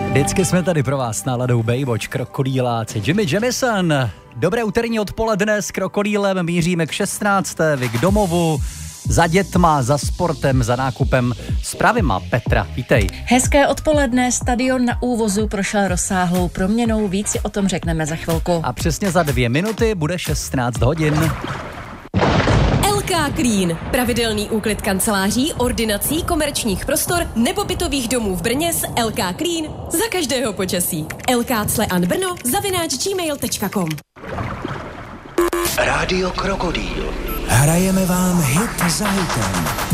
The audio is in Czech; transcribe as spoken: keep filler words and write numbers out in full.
Vždycky jsme tady pro vás s náladou Baywatch, Krokodýláci, Jimmy Jamison. Dobré úterní odpoledne, s Krokodýlem míříme k šestnácté Vy k domovu, za dětma, za sportem, za nákupem. Zprávy má Petra, vítej. Hezké odpoledne, stadion na Úvozu prošel rozsáhlou proměnou, víc si o tom řekneme za chvilku. A přesně za dvě minuty bude šestnáct hodin. el ká Clean. Pravidelný úklid kanceláří, ordinací, komerčních prostor nebo bytových domů v Brně s el ká Clean za každého počasí. lkcleanbrno zavináč gmail tečka com. Rádio Krokodýl. Hrajeme vám hit za hitem.